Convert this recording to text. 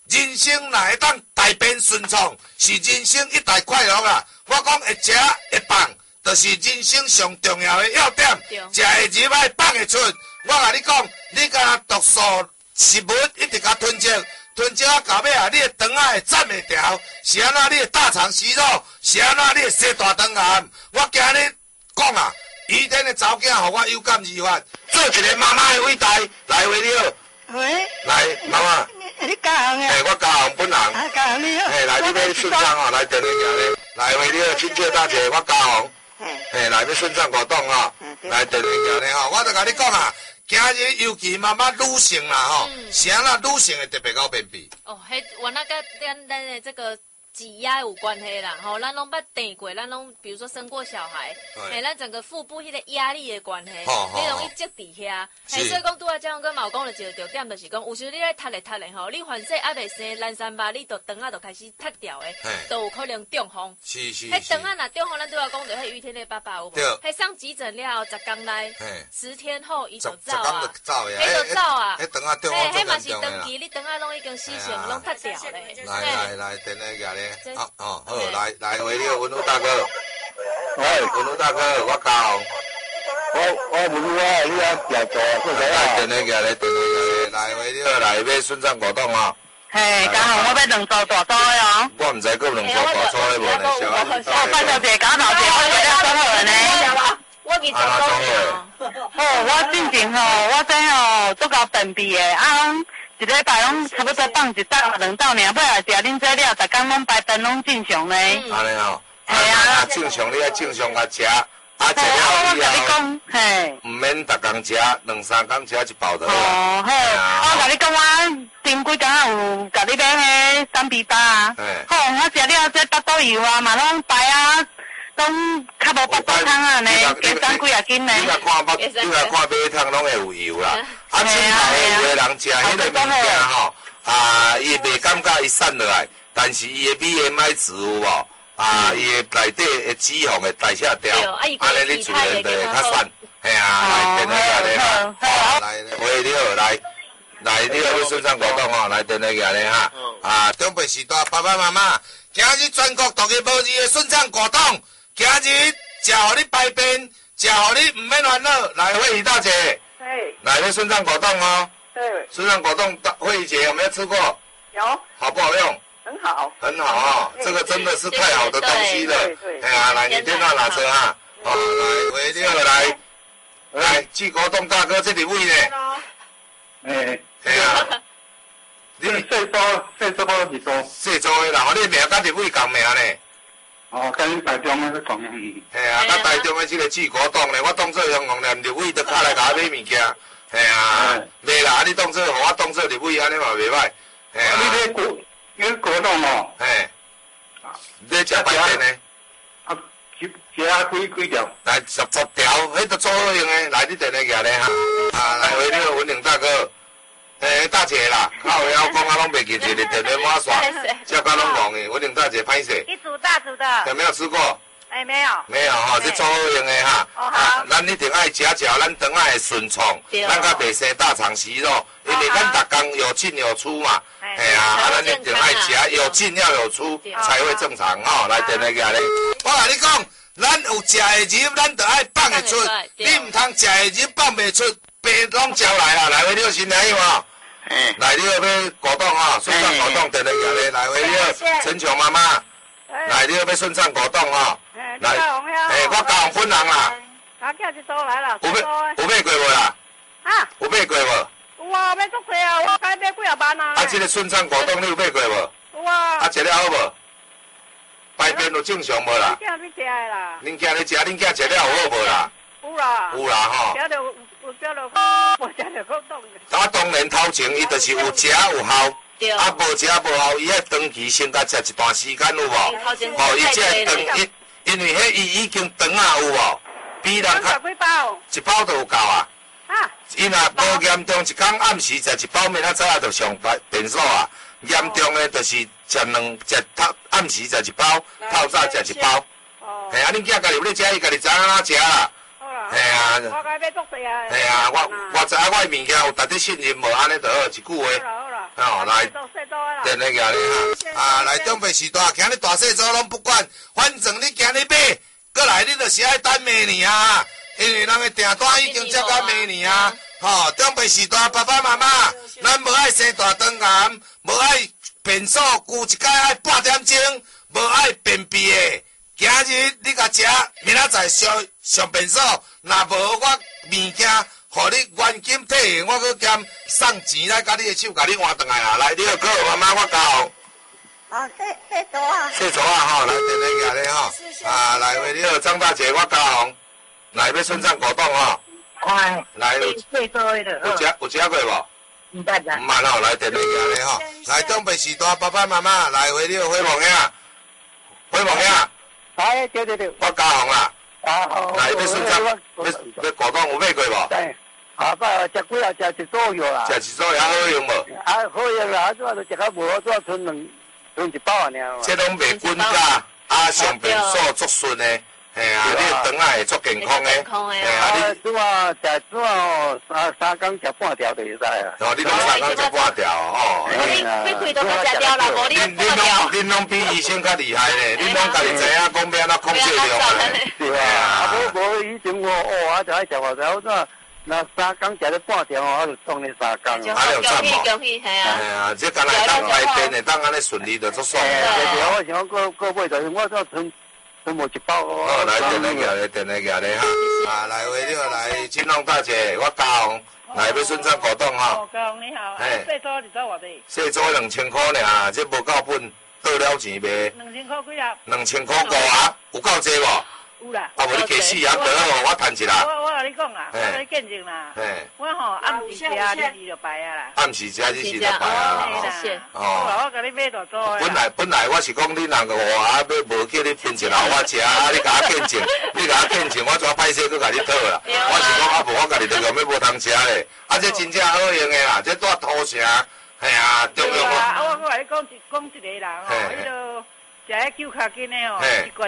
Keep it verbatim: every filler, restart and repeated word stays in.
人生哪会当大变顺畅，是人生一大快乐啊！我讲会食会放，就是人生上重要的要点。食会入爱，放会出。我甲你讲，你甲读书食物一直甲吞食，吞食啊到尾啊，你的肠啊会斩袂掉，是安怎？你的大肠息肉，是安怎？你的西大肠癌。我今日讲啊，余天的查某囝，互我有感而发，做一个妈妈的伟大，来为你好。 喂。 来，妈妈。 你家行诶，我家行本人。 啊，家行你好。 诶，来，你要顺畅吼，来电话行咧。来为你好，亲切大姐，我家行。诶，来要顺畅活动吼，来电话行咧吼，我就甲你讲啊。今日尤其妈妈女性啦吼，是安那女性会特别搞便秘。 哦，迄原来跟咱咱的这个挤压有关系啦，吼，咱拢捌顶过，咱拢比如说生过小孩，嘿，咱整个腹部迄个压力的关系，你容易积伫遐，嘿，所以讲拄仔讲跟毛讲的一个重点就是讲，有时你咧踢咧踢咧吼，你凡说还未生烂三巴，你就肠啊就开始踢掉的，都有可能中风。 是是。 迄肠啊若中风，咱拄仔讲着迄余天的爸爸有无？迄上急诊了，十天内，十天后伊就走啊，迄就走啊， 迄肠啊中风嘿，迄嘛是长期，你肠啊拢已经死成拢踢掉咧。 来来来，电话举咧。哦哦，好，来来，为你好，文武大哥。 喂， 文武大哥，我家红。 我我文武啊，你啊调做做啥啊？ 电话举咧，电话举咧，来为你好，来要顺畅活动哦。 嘿，家红，我要两组大组的哦。 我唔知够两组大组的无呢，小阿。 哦，拜托姐，搞头姐，我这个中学呢。 我去做中学。 哦，我进前吼，我这吼做到便秘的啊。一礼拜拢差不多放一道两道尔，尾来食恁这了，逐工拢排便拢正常呢。 安尼吼， 系啊， 正常你爱正常甲食，啊食了以后，嘿，唔免逐工食，两三工食一包就好。 哦，嘿，我甲你讲，我前几工有甲你买迄三比八啊。好，我食了这巴肚油啊，嘛拢排啊。拢较无巴肚汤啊呢，加三几啊斤呢。 你若看巴，你若看马汤拢会有油啦。啊，正常有的人食迄个物件吼，啊，伊袂感觉伊散落来，但是伊的 B M I 值有无？啊，伊的内底的脂肪会代谢掉，安尼你自然就会较散。嘿啊，来电话下咧哈，来，喂，你好，来，来，你好，要顺畅活动吼，来电话下咧哈。啊，长辈时代，爸爸妈妈，今日全国独一无二的顺畅活动。今日食互你排便，食互你唔免烦恼。来，慧仪大姐，来要顺畅果冻哦。对，顺畅果冻，慧仪姐有没有吃过？ 有。 好不好用？ 很好。 很好啊、哦，这个真的是太好的东西了。对对。哎呀，来，你电话拿着哈。哦，来，喂，你好，来，来，季国栋大哥这里位呢。 哎。 哎呀。 你细组细组我是做。 细组的啦，我你名甲入位共名呢。 哦，跟恁台中的同样。 系啊，甲台中的这个季国栋咧，我当做香港人入位，就卡来甲我买物件。系啊，袂啦，你当做，互我当做入位，安尼嘛袂歹。系啊。 你咧国，你国栋哦。 嘿。你食排便呢？ 啊，一一下几几条？ 来十十条，迄都做好用的。来，你电话举咧哈。啊，来，喂，你好，文玲大哥。诶，大姐啦，靠腰讲啊，拢袂记一个电话码刷，叫甲拢忘的。文玲大姐，歹势。 一组大组的。 有没有吃过？ 哎，没有。 没有哈，这做好用的哈。 哦好。 咱一定爱食食，咱肠仔会顺畅，咱甲袂生大肠息肉，因为咱逐工有进有出嘛。哎呀，啊，咱一定爱食，有进要有出，才会正常哈。来，电话下咧。我甲你讲，咱有食的入，咱就爱放会出，你唔通食的入放袂出。病拢招来啦，来，你好，新来嘛？来，你好，要果冻啊，顺畅果冻，电话下咧，来，你好，陈琼妈妈，来，你好，要顺畅果冻啊，来，哎，我家红本人啦， 啊，叫一组来了， 有买有买过无啦？ 啊， 有买过无？ 有啊，买足济啊，我该买几啊万啊。 啊，这个顺畅果冻你有买过无？ 有啊。 啊，食了好无？排便有正常无啦？ 恁囝要食的啦。 恁囝咧食，恁囝食了有好无啦？ 有啦。 有啦吼。 食着。有食着，无食着够冻的。 啊，当然头前伊就是有食有效，啊无食无效，伊迄长期先甲食一段时间有无？哦，伊这长，因因为迄伊已经长啊有无？比人较几包？ 一包就有够啊。 啊。 伊若无严重，一工暗时食一包，明仔早啊就上便所啊。严重的就是食两食透暗时食一包，透早食一包。哦。系啊，恁囝家己有咧食，伊家己知影哪食啦。 系啊，我该要做谁啊？ 系啊，我我知影我的物件有值得信任无？安尼就好，一句话。 好啦好啦。 哦，来，电话拿咧哈，啊，来中北时大，今日大细组拢不管，反正你今日买，过来你就是爱等明年啊，因为人的订单已经接到明年啊。吼，中北时大爸爸妈妈，咱无爱生大肠癌，无爱便所，久一摆爱八点钟，无爱便秘的。今日你甲食，明仔载上上便所，若无我物件，互你原金退现，我搁兼送钱来，甲你的手甲你换转来啦。来，你好，各位妈妈，我教。 哦，谢谢左啊。 谢左啊，吼，来，电话拿咧吼。啊，来，喂，你好，张大姐，我教红。来，要顺畅果冻吼。 快。 来，有谢左的。 有食有食过无？ 唔捌啦。 唔捌吼，来，电话拿咧吼。来，中北时大爸爸妈妈，来，喂，你好，灰蒙兄。灰蒙兄。 哎，对对对。 我教红啦。 啊好。 来，要顺畅，要要果冻有买过无？ 对。啊，爸，食几啊？食一组药啦。 食一组药好用无？ 啊，好用啦，啊，主要就食较无，主要剩两剩一包尔嘛。 这拢袂滚价，啊，上便所足顺的。嘿啊，你肠仔会足健康的， 嘿啊，你主要食主要三三工食半条就会使啊。 哦，你拢三工食半条哦。 你你开都要食掉啦，无你半条。 恁拢比医生较厉害咧，恁拢家己知影讲要安怎控制量咧。 是啊，啊无无以前我哦，我就爱食外头，我怎那三工食了半条哦，我就当你三工。 恭喜恭喜，系啊。 系啊，这敢来当来电的，当安尼顺利就足爽。 对对，我想过过尾就是我做存。无一包哦。 哦，来电话拿咧，电话拿咧哈。啊，来喂，你好，来金龙大姐，我嘉宏，来要顺畅果冻哈。 哦，嘉宏你好，哎，细组二组偌济？ 细组两千块尔，这无够本，倒了钱卖。 两千块几啊？ 两千块五啊，有够济无？ 有啦。 啊，无你加四啊，得哦，我趁一啦。 我我甲你讲啦，我甲你见证啦。我吼暗时食，日时就白啊啦。 暗时食，日时就白啊。 哦，我甲你买大组的。 本来本来我是讲你人个话啊，要无叫你分一老我食啊，你甲我见证，你甲我见证，我怎歹势去甲你讨啦？我是讲啊，无我家己都讲要无通食咧，啊，这真正好用的啦，这带土城，系啊，中央。 啊，我我甲你讲一讲一个啦吼，迄个食迄九卡斤的吼，一罐。